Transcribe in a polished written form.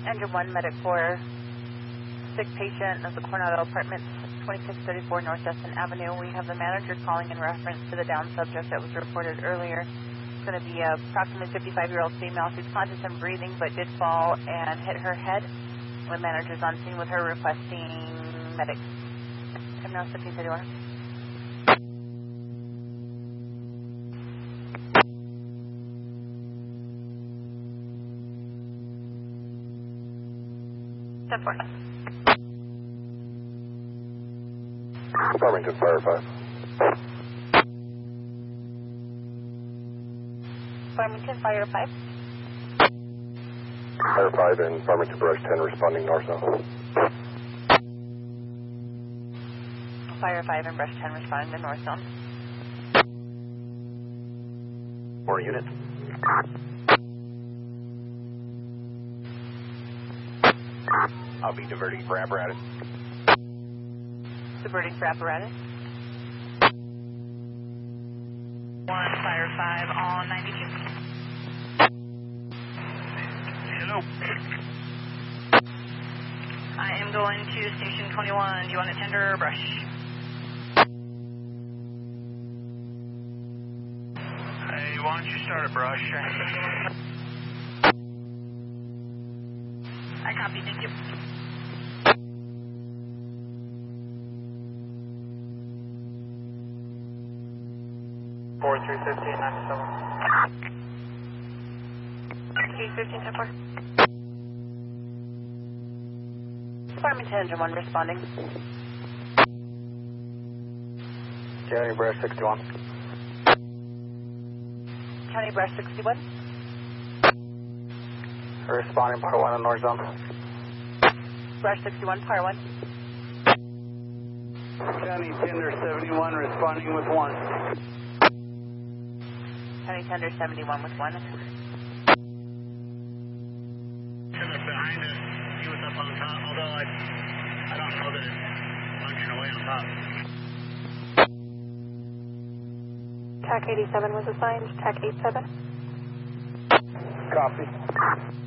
Engine 1, medic 4, sick patient of the Coronado Apartments, 2634 North Destin Avenue. We have the manager calling in reference to the down subject that was reported earlier. It's going to be a approximately 55-year-old female. She's conscious and breathing, but did fall and hit her head. The manager's on scene with her requesting medics. Terminal 1531. Step 4. Farmington Fire 5. Farmington Fire 5. Fire 5 and Farmington Brush 10 responding north-south. Fire 5 and Brush 10 responding to north zone. 4 units. I'll be diverting for apparatus. Diverting for apparatus. 1 Fire 5 on 92. Hello. I am going to station 21. Do you want a tender or brush? Hey, why don't you start a brush? I copy, thank you. Four 315 97. Okay, 15 10 4. Department Engine 1 responding. County Brush 61. County Brush 61. Responding part 1 in north zone. Brush 61, par 1. County Tender 71 responding with 1. County Tender 71 with 1. Behind us, he was up on top, although I don't know that it's bunching away on top. TAC 87 was assigned, TAC 87. Copy.